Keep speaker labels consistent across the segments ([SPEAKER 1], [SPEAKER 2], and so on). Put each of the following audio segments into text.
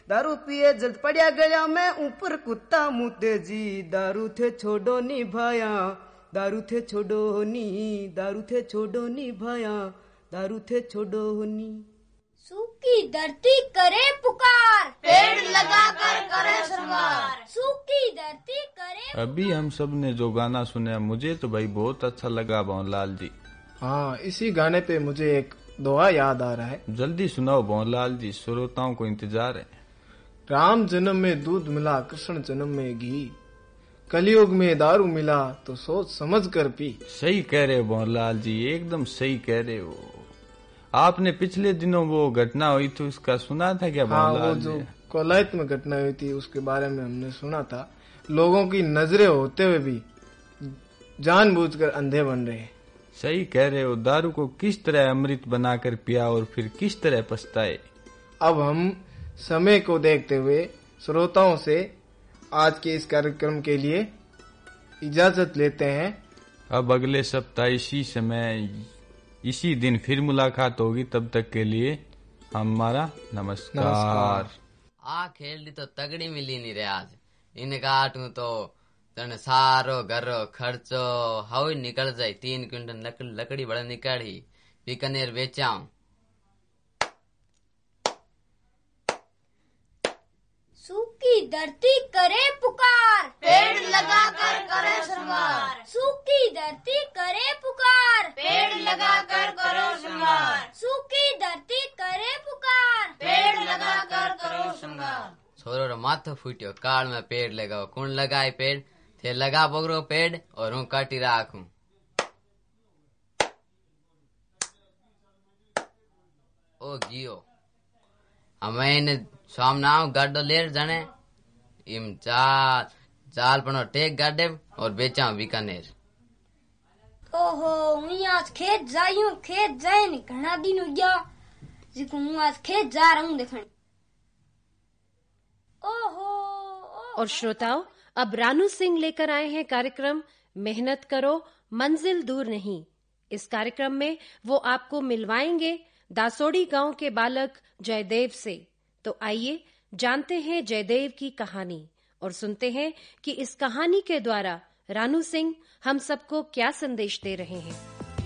[SPEAKER 1] दारू पिए जल्द पड़िया गया मैं ऊपर कुत्ता मुते जी। दारू थे छोड़ो नी भाया, दारू थे छोड़ो नी, दारू थे छोड़ो नी भाया, दारू थे छोड़ो नी।
[SPEAKER 2] सूखी धरती करे पुकार, पेड़ लगाकर करे श्रृंगार। सूखी धरती करे।
[SPEAKER 3] अभी हम सब ने जो गाना सुना मुझे तो भाई बहुत अच्छा लगा भवनलाल जी।
[SPEAKER 4] हाँ, इसी गाने पे मुझे एक दोहा याद आ रहा है।
[SPEAKER 3] जल्दी सुनाओ भवनलाल जी, श्रोताओं को इंतजार है।
[SPEAKER 4] राम जन्म में दूध मिला, कृष्ण जन्म में घी, कलयुग में दारू मिला तो सोच समझ कर पी।
[SPEAKER 3] सही कह रहे हो भवनलाल जी, एकदम सही कह रहे हो। आपने पिछले दिनों वो घटना हुई थी उसका सुना था क्या भवनलाल?
[SPEAKER 4] हाँ, वो जो कोलायत में घटना हुई थी उसके बारे में हमने सुना था। लोगों की नजरें होते हुए भी जानबूझकर अंधे बन रहे हैं।
[SPEAKER 3] सही कह रहे हो। दारू को किस तरह अमृत बनाकर पिया और फिर किस तरह पछताए।
[SPEAKER 4] अब हम समय को देखते हुए श्रोताओं से आज के इस कार्यक्रम के लिए इजाजत लेते हैं।
[SPEAKER 3] अब अगले सप्ताह इसी समय इसी दिन फिर मुलाकात होगी। तब तक के लिए हमारा नमस्कार।
[SPEAKER 5] आ खेल तो तगड़ी मिली नहीं रे आज। इन काटू तो तने सारो घरो खर्चो हाउ निकल जाए। 3 क्विंटल लकड़ी बड़ा निकाली बीकानेर बेचाऊं।
[SPEAKER 2] सूखी धरती करे पुकार, पेड़ लगाकर करे श्रृंगार। सूखी धरती करे पुकार, पेड़ लगाकर करो श्रृंगार। सूखी धरती करे पुकार, पेड़ लगाकर करो श्रृंगार।
[SPEAKER 5] छोरो रो माथो फूट्यो काल में पेड़ लगाओ। कौन लगाए पेड़? थे लगा बगरो पेड़ और हूँ काटी राखू। ओ जियो हमें सामने आओ गाडो लेर जाने इम चाल पनो टेक गाडे और बेचा बीकानेर।
[SPEAKER 2] ओहो मैं आज खेत जायूं, खेत जाए नहीं घना दिन हो गया जिको मैं आज खेत जा रहा हूँ देखने। ओहो
[SPEAKER 6] और श्रोताओं, अब रानू सिंह लेकर आए हैं कार्यक्रम मेहनत करो मंजिल दूर नहीं। इस कार्यक्रम में वो आपको मिलवाएंगे दासोड़ी गांव के बालक जयदेव से। तो आइए जानते हैं जयदेव की कहानी और सुनते हैं कि इस कहानी के द्वारा रानू सिंह हम सबको क्या संदेश दे रहे हैं।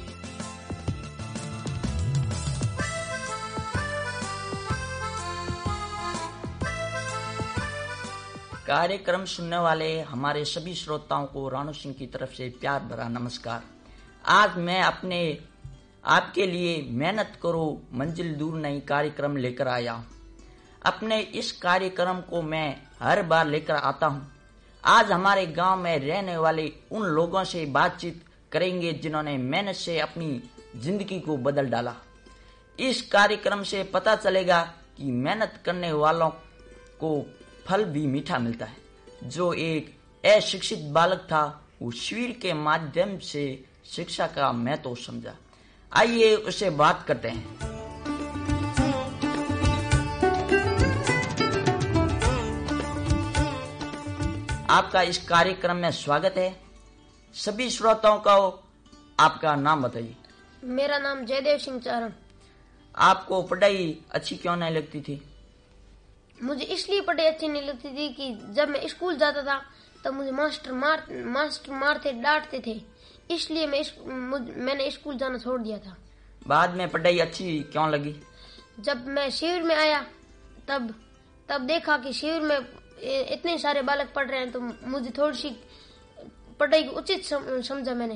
[SPEAKER 7] कार्यक्रम सुनने वाले हमारे सभी श्रोताओं को रानू सिंह की तरफ से प्यार भरा नमस्कार। आज मैं आपके लिए मेहनत करो मंजिल दूर नहीं कार्यक्रम लेकर आया हूँ। अपने इस कार्यक्रम को मैं हर बार लेकर आता हूँ। आज हमारे गांव में रहने वाले उन लोगों से बातचीत करेंगे जिन्होंने मेहनत से अपनी जिंदगी को बदल डाला। इस कार्यक्रम से पता चलेगा कि मेहनत करने वालों को फल भी मीठा मिलता है। जो एक अशिक्षित बालक था वो शिविर के माध्यम से शिक्षा का महत्व समझा। आइए उससे बात करते हैं। आपका इस कार्यक्रम में स्वागत है। सभी श्रोताओं को आपका नाम बताइए।
[SPEAKER 8] मेरा नाम जयदेव सिंह चारण।
[SPEAKER 7] आपको पढ़ाई अच्छी क्यों नहीं लगती थी?
[SPEAKER 8] मुझे इसलिए पढ़ाई अच्छी नहीं लगती थी कि जब मैं स्कूल जाता था तब मुझे मास्टर मारते डांटते थे, इसलिए मैंने स्कूल जाना छोड़ दिया था।
[SPEAKER 7] बाद में पढ़ाई अच्छी क्यों लगी?
[SPEAKER 8] जब मैं शिविर में आया तब देखा कि शिविर में इतने सारे बालक पढ़ रहे हैं तो मुझे थोड़ी सी पढ़ाई को उचित समझा। मैंने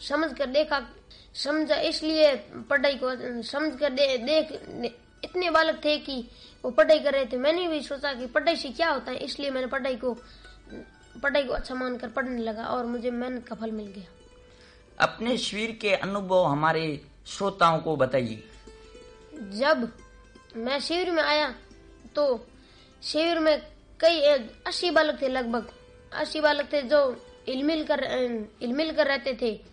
[SPEAKER 8] समझा इसलिए पढ़ाई को समझ कर देख इतने बालक थे कि वो पढ़ाई कर रहे थे। मैंने भी सोचा कि पढ़ाई से क्या होता है, इसलिए मैंने पढ़ाई को अच्छा मानकर पढ़ने लगा और मुझे मेहनत का फल मिल गया।
[SPEAKER 7] अपने शिविर के अनुभव हमारे श्रोताओं को बताइए।
[SPEAKER 8] जब मैं शिविर में आया तो शिविर में कई 80 बालक थे, लगभग 80 बालक थे जो हिलमिल कर रहते थे।